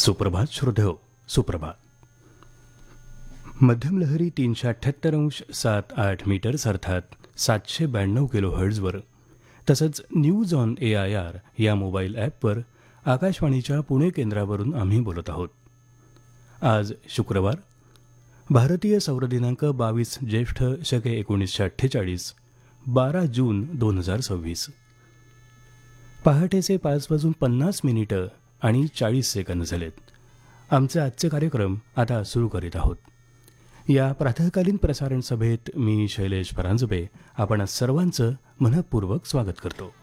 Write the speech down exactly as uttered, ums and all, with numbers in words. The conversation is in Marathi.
सुप्रभात श्रोतेहो, सुप्रभात. मध्यम लहरी तीनशे अठ्ठ्याहत्तर अंश सात आठ मीटर्स अर्थात सातशे ब्याण्णव किलो हर्ट्झवर तसंच news on A I R या मोबाईल ॲपवर आकाशवाणीच्या पुणे केंद्रावरून आम्ही बोलत आहोत. आज शुक्रवार, भारतीय सौर दिनांक बावीस ज्येष्ठ शके एकोणीसशे अठ्ठेचाळीस, बारा जून दोन हजार सव्वीस. पहाटेचे पाच वाजून पन्नास मिनिटं आणि चाळीस सेकंद झालेत. आमचे आजचे कार्यक्रम आता सुरू करीत आहोत. या प्रातःकालीन प्रसारण सभेत मी शैलेश परांजपे आपण सर्वांचं मनःपूर्वक स्वागत करतो.